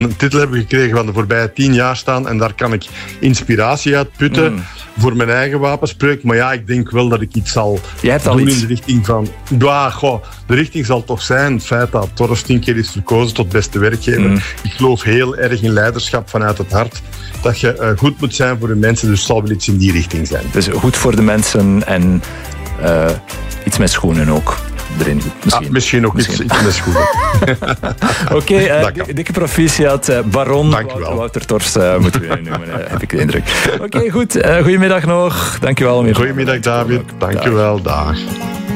een titel hebben gekregen van de voorbije 10 jaar staan en daar kan ik inspiratie uit putten voor mijn eigen wapenspreuk. Maar ja, ik denk wel dat ik iets zal doen in de richting van... de richting zal toch zijn het feit dat Torsten 10 keer is verkozen tot beste werkgever. Ik geloof heel erg in leiderschap vanuit het hart. Dat je goed moet zijn voor de mensen, dus zal wel iets in die richting zijn. Dus goed voor de mensen en iets met schoenen ook. Erin. Misschien ook iets met schoenen. Oké, dikke proficiat. Baron Wouter Torst moeten we noemen, heb ik de indruk. Oké, goed. Goedemiddag nog. Dankjewel. Goedemiddag, David. Dankjewel. Dag.